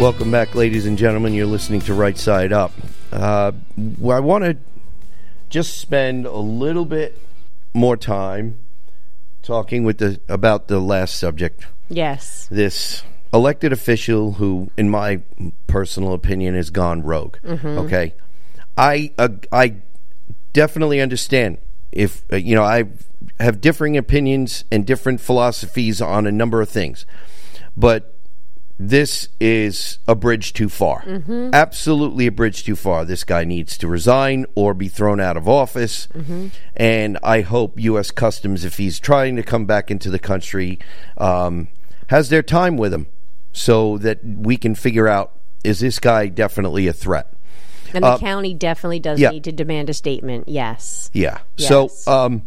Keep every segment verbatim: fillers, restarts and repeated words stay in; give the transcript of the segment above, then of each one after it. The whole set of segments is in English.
Welcome back, ladies and gentlemen. You're listening to Right Side Up. Uh, I want to just spend a little bit more time talking with the about the last subject. Yes. This elected official who, in my personal opinion, has gone rogue. Mm-hmm. Okay? I uh, I definitely understand if, uh, you know, I have differing opinions and different philosophies on a number of things. But this is a bridge too far. Mm-hmm. Absolutely a bridge too far. This guy needs to resign or be thrown out of office. Mm-hmm. And I hope U S Customs, if he's trying to come back into the country, um, has their time with him so that we can figure out, is this guy definitely a threat? And the uh, county definitely does yeah. need to demand a statement. Yes. Yeah. Yes. So, um,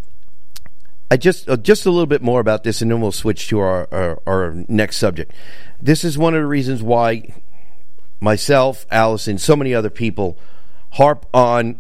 I just uh, just a little bit more about this, and then we'll switch to our, our, our next subject. This is one of the reasons why myself, Allison, so many other people harp on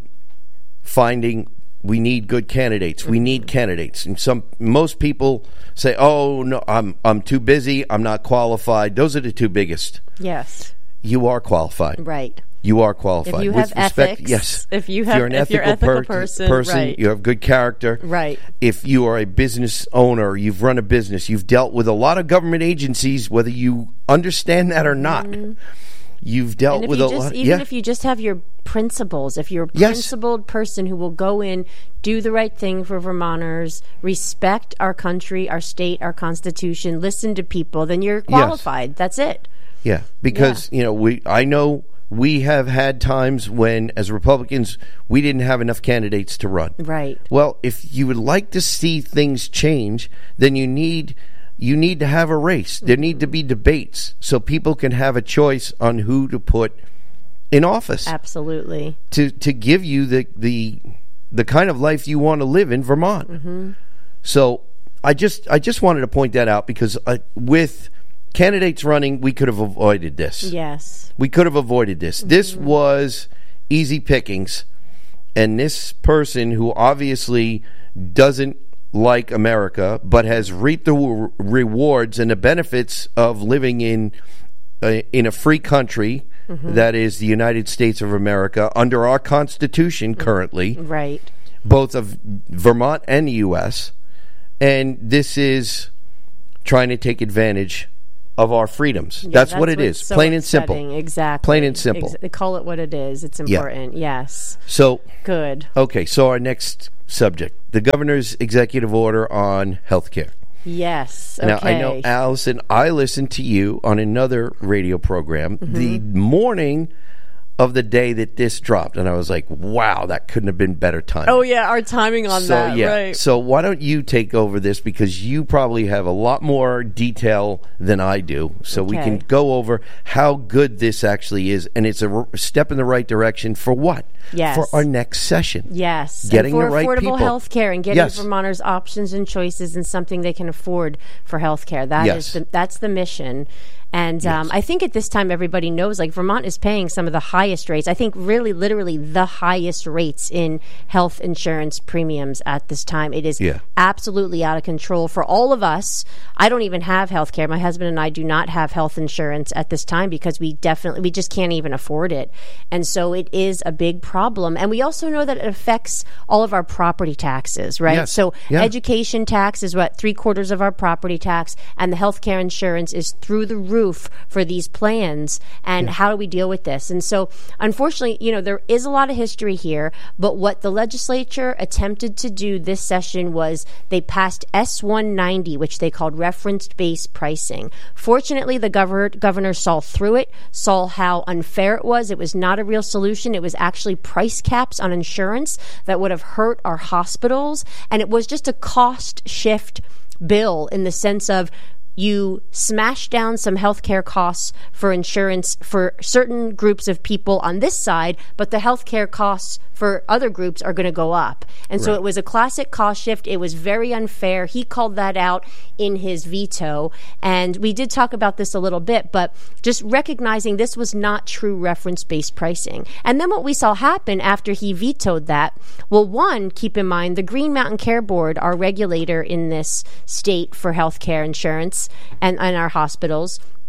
finding we need good candidates. We need candidates, and some most people say, "Oh no, I'm I'm too busy. I'm not qualified." Those are the two biggest. Yes, you are qualified. Right. You are qualified. If you With have respect, ethics, yes. If you have, if you're an if ethical, you're ethical per- person, person right. you have good character. Right. If you are a business owner, you've run a business, you've dealt with a lot of government agencies, whether you understand that or not. Mm-hmm. You've dealt and if with you a just, lot. Even yeah. if you just have your principles, if you're a yes. principled person who will go in, do the right thing for Vermonters, respect our country, our state, our Constitution, listen to people, then you're qualified. Yes. That's it. Yeah, because yeah. you know we. I know. We have had times when, as Republicans, we didn't have enough candidates to run. Right. Well, if you would like to see things change, then you need you need to have a race. There need to be debates so people can have a choice on who to put in office. Absolutely. To to give you the the the kind of life you want to live in Vermont. Mm-hmm. So I just I just wanted to point that out because uh, with candidates running, we could have avoided this. Yes. We could have avoided this. Mm-hmm. This was easy pickings. And this person who obviously doesn't like America, but has reaped the re- rewards and the benefits of living in, uh, in a free country, mm-hmm. that is the United States of America, under our Constitution currently. Right. Both of Vermont and the U S. And this is trying to take advantage of our freedoms. Yeah, that's, that's what it is. So plain and upsetting. simple. Exactly. Plain and simple. Ex- call it what it is. It's important. Yeah. Yes. So good. Okay, so our next subject, the governor's executive order on health care. Yes. Okay. Now, I know, Allison, I listened to you on another radio program mm-hmm. the morning of the day that this dropped, and I was like, wow, that couldn't have been better timing. Oh, yeah, our timing on so, that, yeah. right. So why don't you take over this, because you probably have a lot more detail than I do, so okay. we can go over how good this actually is, and it's a r- step in the right direction for what? Yes. For our next session. Yes. Getting and for the right affordable people. health care and getting yes. Vermonters options and choices and something they can afford for health care. That yes. is the, that's the mission. And um, yes. I think at this time everybody knows, like, Vermont is paying some of the highest rates. I think really literally the highest rates in health insurance premiums at this time. It is yeah. absolutely out of control for all of us. I don't even have health care. My husband and I do not have health insurance at this time because we definitely, we just can't even afford it. And so it is a big problem. And we also know that it affects all of our property taxes, right? Yes. So yeah. education tax is what, three quarters of our property tax, and the health care insurance is through the roof for these plans. And yeah. how do we deal with this? And so, unfortunately, you know, there is a lot of history here, but what the legislature attempted to do this session was they passed S one ninety, which they called reference-based pricing. Fortunately, the governor, governor saw through it, saw how unfair it was. It was not a real solution. It was actually price caps on insurance that would have hurt our hospitals. And it was just a cost shift bill in the sense of you smash down some healthcare costs for insurance for certain groups of people on this side, but the healthcare costs for other groups are going to go up. And right. so it was a classic cost shift. It was very unfair. He called that out in his veto. And we did talk about this a little bit, but just recognizing this was not true reference-based pricing. And then what we saw happen after he vetoed that, well, one, keep in mind, the Green Mountain Care Board, our regulator in this state for healthcare insurance and, and our hospitals,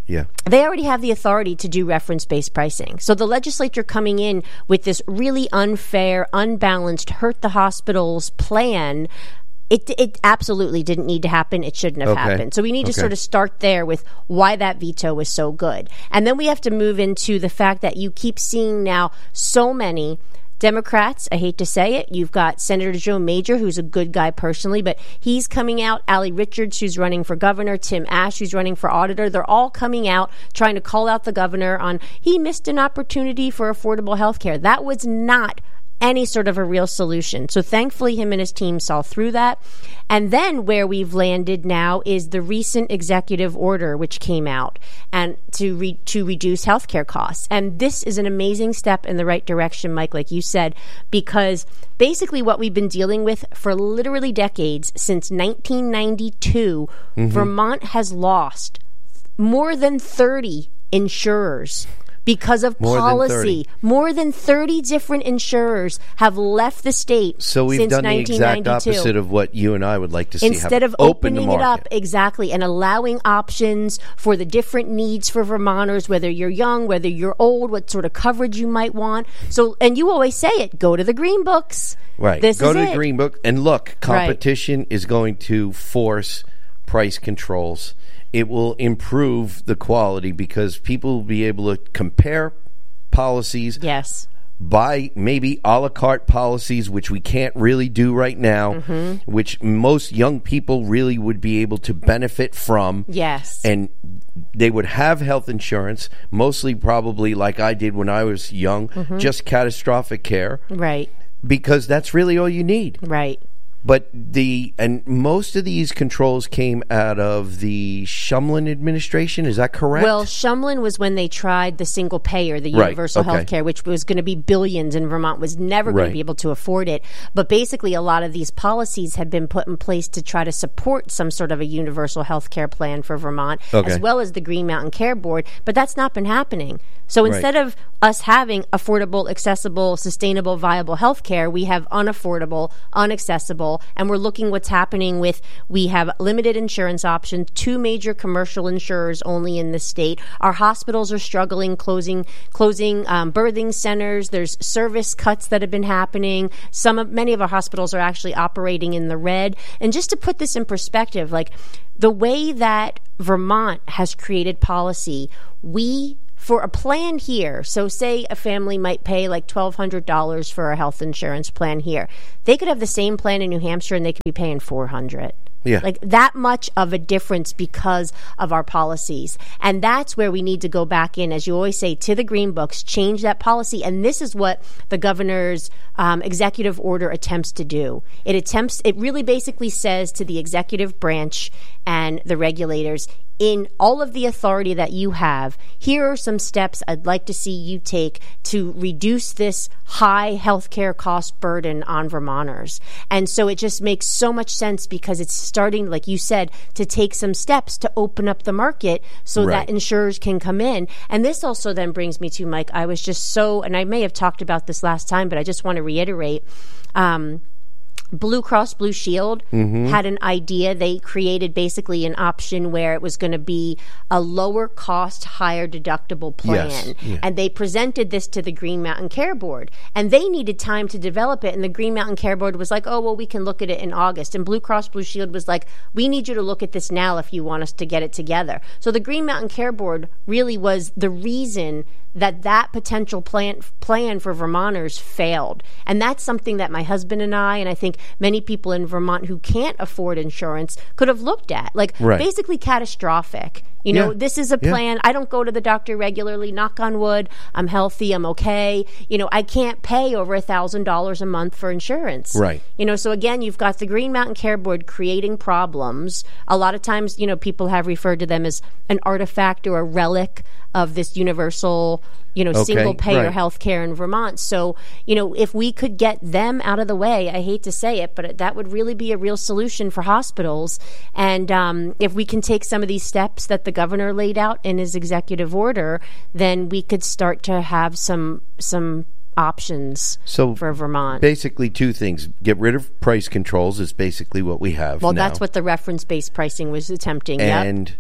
Yeah. They already have the authority to do reference-based pricing. So the legislature coming in with this really unfair, unbalanced, hurt the hospitals plan, it it absolutely didn't need to happen. It shouldn't have Okay. happened. So we need to Okay. sort of start there with why that veto was so good. And then we have to move into the fact that you keep seeing now so many Democrats, I hate to say it, you've got Senator Joe Major, who's a good guy personally, but he's coming out. Allie Richards, who's running for governor. Tim Ash, who's running for auditor. They're all coming out trying to call out the governor on he missed an opportunity for affordable health care. That was not any sort of a real solution. So thankfully him and his team saw through that. And then where we've landed now is the recent executive order which came out and to re- to reduce healthcare costs. And this is an amazing step in the right direction, Mike, like you said, because basically what we've been dealing with for literally decades, since nineteen ninety-two, mm-hmm. Vermont has lost more than thirty insurers because of More policy. than More than thirty different insurers have left the state So we've since done the nineteen exact ninety-two. opposite of what you and I would like to see Instead happen. of Open the opening it up, market. exactly, and allowing options for the different needs for Vermonters, whether you're young, whether you're old, what sort of coverage you might want. So, and you always say it, go to the Green Books. Right. This Go is to it. the Green Book. And look, competition is going to force price controls. It will improve the quality because people will be able to compare policies. Yes. Buy maybe a la carte policies, which we can't really do right now, Mm-hmm. which most young people really would be able to benefit from. Yes. And they would have health insurance, mostly probably like I did when I was young, Mm-hmm. just catastrophic care, Right. because that's really all you need. Right. But the and most of these controls came out of the Shumlin administration. Is that correct? Well, Shumlin was when they tried the single payer, the Right, universal okay. health care, which was going to be billions, and Vermont was never going Right. to be able to afford it. But basically, a lot of these policies had been put in place to try to support some sort of a universal health care plan for Vermont, Okay. as well as the Green Mountain Care Board. But that's not been happening. So Right. instead of us having affordable, accessible, sustainable, viable health care, we have unaffordable, inaccessible, and we're looking what's happening with, we have limited insurance options, two major commercial insurers only in the state. Our hospitals are struggling, closing closing um, birthing centers. There's service cuts that have been happening. Some of, many of our hospitals are actually operating in the red. And just to put this in perspective, like the way that Vermont has created policy, we for a plan here, so say a family might pay like twelve hundred dollars for a health insurance plan here. They could have the same plan in New Hampshire and they could be paying four hundred dollars. Yeah. Like that much of a difference because of our policies. And that's where we need to go back in, as you always say, to the Green Books, change that policy. And this is what the governor's um, executive order attempts to do. It attempts, it really basically says to the executive branch and the regulators, in all of the authority that you have, here are some steps I'd like to see you take to reduce this high healthcare cost burden on Vermonters. And so it just makes so much sense because it's starting, like you said, to take some steps to open up the market so Right. that insurers can come in. And this also then brings me to, Mike, I was just so, and I may have talked about this last time, but I just want to reiterate, um, Blue Cross Blue Shield Mm-hmm. had an idea. They created basically an option where it was going to be a lower cost, higher deductible plan. Yes. Yeah. And they presented this to the Green Mountain Care Board. And they needed time to develop it. And the Green Mountain Care Board was like, oh, well, we can look at it in August. And Blue Cross Blue Shield was like, we need you to look at this now if you want us to get it together. So the Green Mountain Care Board really was the reason that that potential plan plan for Vermonters failed. And that's something that my husband and I, and I think many people in Vermont who can't afford insurance, could have looked at. Like, Right. basically catastrophic. You know, Yeah. this is a Yeah. plan. I don't go to the doctor regularly. Knock on wood. I'm healthy. I'm okay. You know, I can't pay over a thousand dollars a month for insurance. Right. You know, so again, you've got the Green Mountain Care Board creating problems. A lot of times, you know, people have referred to them as an artifact or a relic of this universal, you know, Okay, single payer right. health care in Vermont. So, you know, if we could get them out of the way, I hate to say it, but that would really be a real solution for hospitals. And um, if we can take some of these steps that the governor laid out in his executive order, then we could start to have some some options So for Vermont. basically two things. Get rid of price controls is basically what we have Well, now. that's what the reference-based pricing was attempting. Yep. And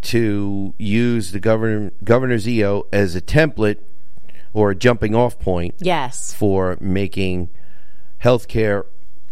to use the governor governor's E O as a template or a jumping off point. Yes. For making healthcare,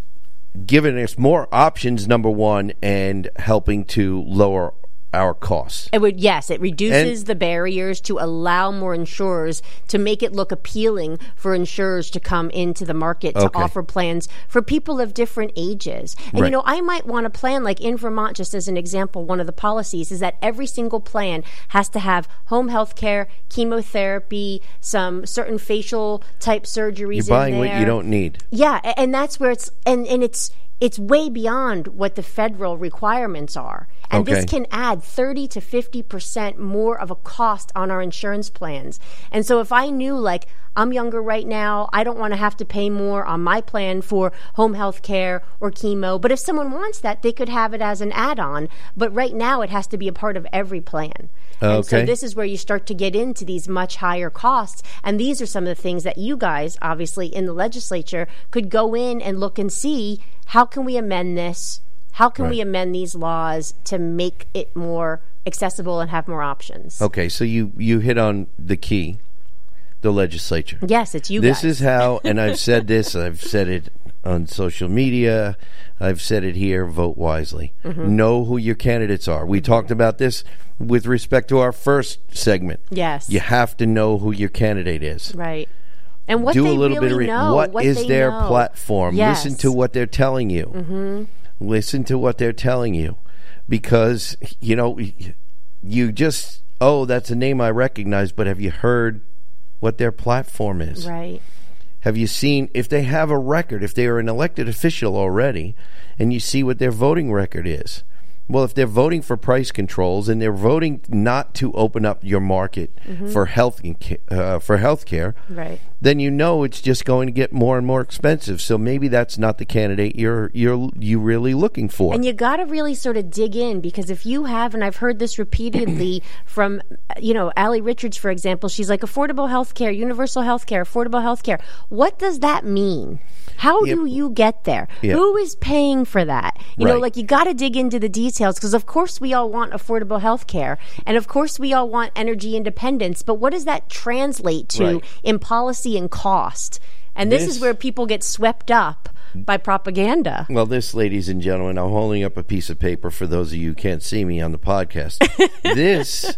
giving us more options, number one, and helping to lower our costs. It would, yes, it reduces And- the barriers to allow more insurers to make it look appealing for insurers to come into the market to Okay. offer plans for people of different ages. And, Right. you know, I might want a plan like in Vermont, just as an example, one of the policies is that every single plan has to have home health care, chemotherapy, some certain facial type surgeries You're buying in there. what you don't need. Yeah, a- and that's where it's, and, and it's, it's way beyond what the federal requirements are. And this Okay. can add thirty to fifty percent more of a cost on our insurance plans. And so if I knew, like, I'm younger right now, I don't want to have to pay more on my plan for home health care or chemo. But if someone wants that, they could have it as an add-on. But right now, it has to be a part of every plan. And so Okay. this is where you start to get into these much higher costs. And these are some of the things that you guys, obviously, in the legislature, could go in and look and see, how can we amend this? How can we Right. amend these laws to make it more accessible and have more options? Okay, so you, you hit on the key, the legislature. Yes, it's you This guys. is how, and I've said this, I've said it on social media, I've said it here, vote wisely. Mm-hmm. Know who your candidates are. We talked about this with respect to our first segment. Yes. You have to know who your candidate is. Right. And what Do they a little really bit of re- know. what, what is they their know. platform. Yes. Listen to what they're telling you. Mm-hmm. Listen to what they're telling you, because you know you just, oh, that's a name I recognize, but have you heard what their platform is? Right. Have you seen if they have a record, if they are an elected official already, and you see what their voting record is? Well, if they're voting for price controls and they're voting not to open up your market Mm-hmm. for health uh, for healthcare, Right. then you know it's just going to get more and more expensive. So maybe that's not the candidate you're you're you really looking for. And you got to really sort of dig in, because if you have, and I've heard this repeatedly from, you know, Allie Richards, for example, she's like, affordable health care, universal health care, affordable health care. What does that mean? How Yep. do you get there? Yep. Who is paying for that? You know, Right. like, you got to dig into the details, because of course we all want affordable health care, and of course we all want energy independence, but what does that translate to Right. in policy and cost? And this, This- is where people get swept up by propaganda. Well, this, ladies and gentlemen, I'm holding up a piece of paper for those of you who can't see me on the podcast. This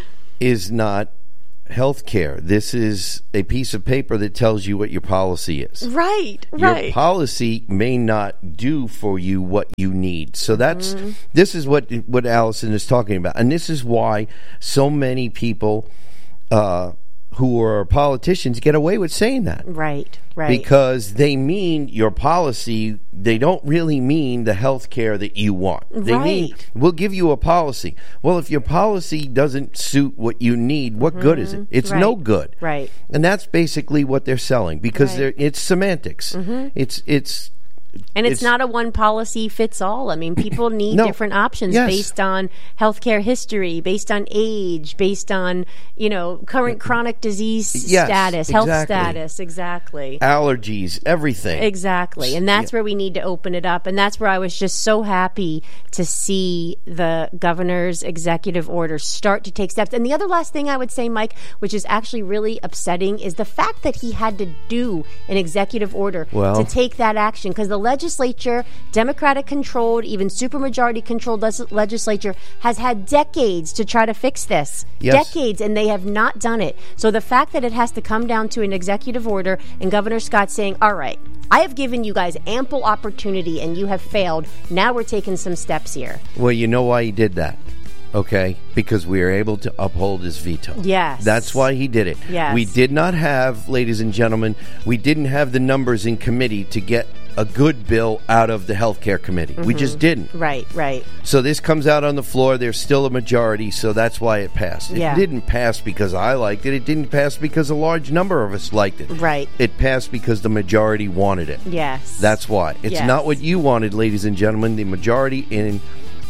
is not health care. This is a piece of paper that tells you what your policy is. Right, Your right. policy may not do for you what you need. So that's Mm-hmm. this is what what Allison is talking about, and this is why so many people uh, who are politicians get away with saying that. Right, right. Because they mean your policy, they don't really mean the health care that you want. They mean, Right. we'll give you a policy. Well, if your policy doesn't suit what you need, what good is it? It's no Right. good. Right. And that's basically what they're selling, because Right. they're, it's semantics. It's it's And it's, it's- not a one policy fits all. I mean, people need No. different options Yes. based on healthcare history, based on age, based on, you know, current chronic disease Yes, status, health exactly. status. Exactly. allergies, everything. Exactly. And that's where we need to open it up. And that's where I was just so happy to see the governor's executive order start to take steps. And the other last thing I would say, Mike, which is actually really upsetting, is the fact that he had to do an executive order Well- to take that action. Because the legislature, Democratic controlled, even supermajority controlled les- legislature, has had decades to try to fix this. Yes. Decades, and they have not done it. So the fact that it has to come down to an executive order and Governor Scott saying, all right, I have given you guys ample opportunity and you have failed. Now we're taking some steps here. Well, you know why he did that, okay? Because we were able to uphold his veto. Yes. That's why he did it. Yes. We did not have, ladies and gentlemen, we didn't have the numbers in committee to get a good bill out of the healthcare committee. We just didn't. Right, right. So this comes out on the floor. There's still a majority, so that's why it passed. It Yeah. didn't pass because I liked it. It didn't pass because a large number of us liked it. Right. It passed because the majority wanted it. Yes. That's why. It's Yes. not what you wanted, ladies and gentlemen. The majority in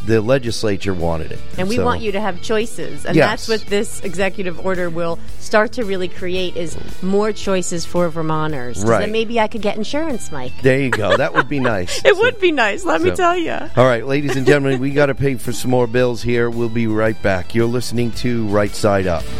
the legislature wanted it. And we So- want you to have choices. And Yes. that's what this executive order will start to really create is more choices for Vermonters. 'Cause Right. Then maybe I could get insurance, Mike. There you go. That would be nice. It So- would be nice, let me so- tell you. All right, ladies and gentlemen, we got to pay for some more bills here. We'll be right back. You're listening to Right Side Up.